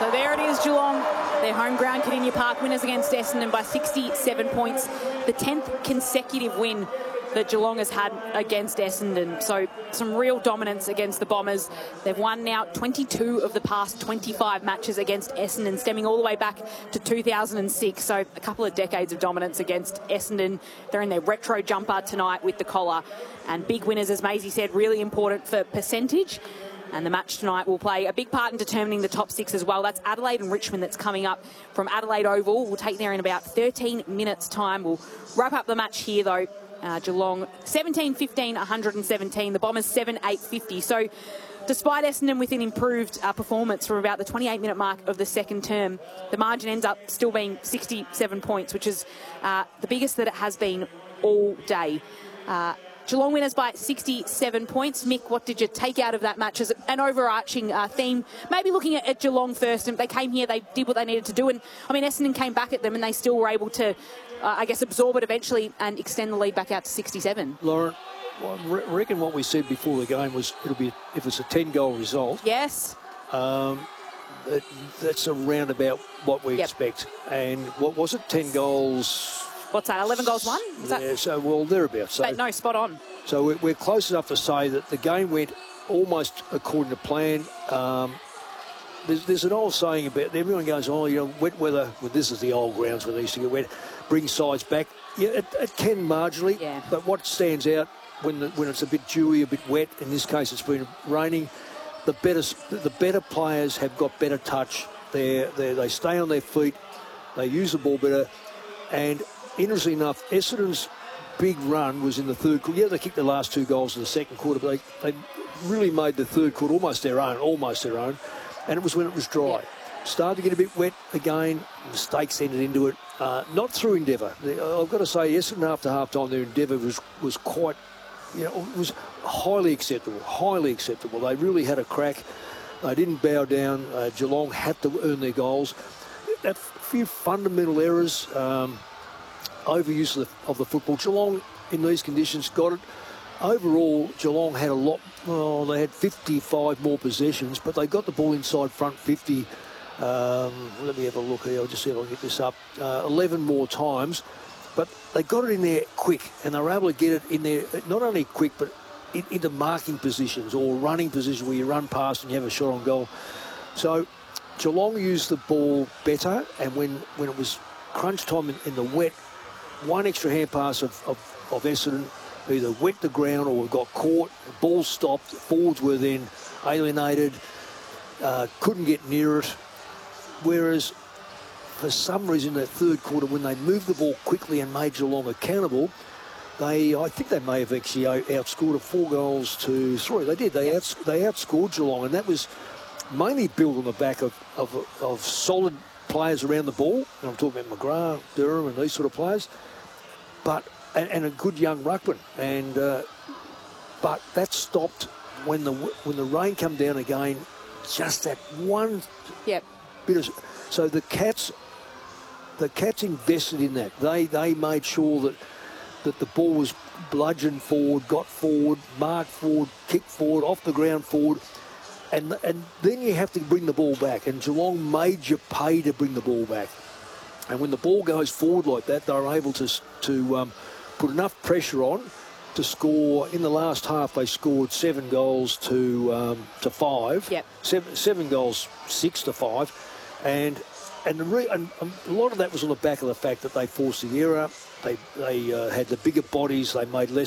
So there it is, Geelong. Their home ground, Kardinia Park, winners against Essendon by 67 points. The 10th consecutive win that Geelong has had against Essendon. So some real dominance against the Bombers. They've won now 22 of the past 25 matches against Essendon, stemming all the way back to 2006. So a couple of decades of dominance against Essendon. They're in their retro jumper tonight with the collar. And big winners, as Maisie said, really important for percentage. And the match tonight will play a big part in determining the top six as well. That's Adelaide and Richmond that's coming up from Adelaide Oval. We'll take there in about 13 minutes' time. We'll wrap up the match here, though. Geelong 17-15, 117. The Bombers 7-8-50. So despite Essendon with an improved performance from about the 28-minute mark of the second term, the margin ends up still being 67 points, which is the biggest that it has been all day. Geelong winners by 67 points. Mick, what did you take out of that match as an overarching theme? Maybe looking at Geelong first. And they came here, they did what they needed to do. And, I mean, Essendon came back at them and they still were able to, I guess, absorb it eventually and extend the lead back out to 67. Lauren, I reckon what we said before the game was it'll be, if it's a 10-goal result. Yes. That's around about what we expect. And what was it, 10 goals... What's that, 11 goals won? Yeah, so, well, thereabouts. So, but no, spot on. So we're close enough to say that the game went almost according to plan. There's an old saying about, everyone goes, oh, you know, wet weather, well, this is the old grounds where they used to get wet, bring sides back. Yeah, it can marginally, but what stands out when it's a bit dewy, a bit wet, in this case it's been raining, the better players have got better touch. They stay on their feet, they use the ball better, and interestingly enough, Essendon's big run was in the third quarter. Yeah, they kicked the last 2 goals in the second quarter, but they really made the third quarter almost their own, and it was when it was dry. Started to get a bit wet again, mistakes entered into it, not through endeavour. I've got to say, Essendon after half-time, their endeavour was quite, you know, it was highly acceptable. They really had a crack. They didn't bow down. Geelong had to earn their goals. A few fundamental errors, overuse of the football. Geelong, in these conditions, got it. Overall, Geelong had a lot. Well, they had 55 more possessions, but they got the ball inside front 50. Let me have a look here. I'll just see if I can get this up. 11 more times, but they got it in there quick, and they were able to get it in there not only quick, but into marking positions or running positions where you run past and you have a shot on goal. So Geelong used the ball better, and when it was crunch time in the wet, one extra hand pass of Essendon either wet the ground or got caught, the ball stopped, forwards were then alienated, couldn't get near it. Whereas, for some reason, that third quarter, when they moved the ball quickly and made Geelong accountable, I think they may have actually outscored it 4-3. They did. They outscored Geelong, and that was mainly built on the back of solid players around the ball. And I'm talking about McGrath, Durham, and these sort of players. But and a good young ruckman, and but that stopped when the rain come down again. Just that one bit of, so the Cats invested in that. They made sure that the ball was bludgeoned forward, got forward, marked forward, kicked forward, off the ground forward, and then you have to bring the ball back. And Geelong made you pay to bring the ball back. And when the ball goes forward like that, they're able to put enough pressure on to score. In the last half, they scored 7 goals to 5. Yep. 7 goals, 6 to 5, and a lot of that was on the back of the fact that they forced the error. They had the bigger bodies. They made less